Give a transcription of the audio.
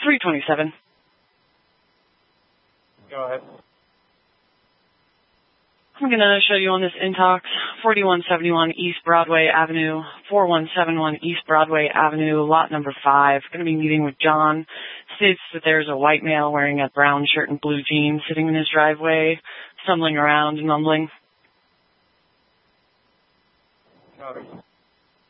327. Go ahead. I'm going to show you on this Intox, 4171 East Broadway Avenue, 4171 East Broadway Avenue, lot number 5. Going to be meeting with John. States that there's a white male wearing a brown shirt and blue jeans sitting in his driveway, stumbling around and mumbling. Got it.